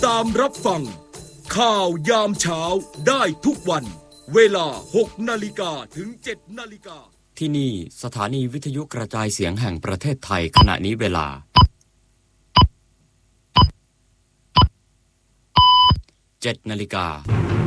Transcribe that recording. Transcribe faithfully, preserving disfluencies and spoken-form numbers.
ตามรับฟังข่าวยามเช้าได้ทุกวันเวลา หกนาฬิกา ถึง เจ็ดนาฬิกาที่นี่สถานีวิทยุกระจายเสียงแห่งประเทศไทยขณะนี้เวลาเจ็ดนาฬิกา